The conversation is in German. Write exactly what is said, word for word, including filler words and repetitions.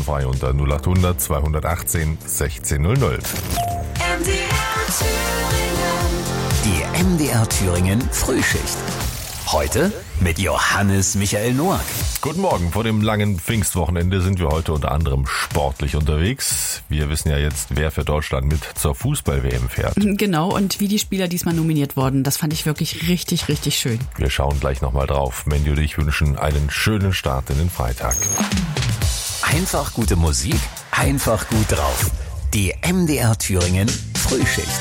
kostenfrei unter null acht hundert zweihundertachtzehn sechzehn null null. Die M D R Thüringen Frühschicht. Heute mit Johannes Michael Noack. Guten Morgen. Vor dem langen Pfingstwochenende sind wir heute unter anderem sportlich unterwegs. Wir wissen ja jetzt, wer für Deutschland mit zur Fußball-W M fährt. Genau, und wie die Spieler diesmal nominiert wurden, das fand ich wirklich richtig, richtig schön. Wir schauen gleich nochmal drauf. Mandy und ich wünschen einen schönen Start in den Freitag. Einfach gute Musik, einfach gut drauf. Die M D R Thüringen Frühschicht.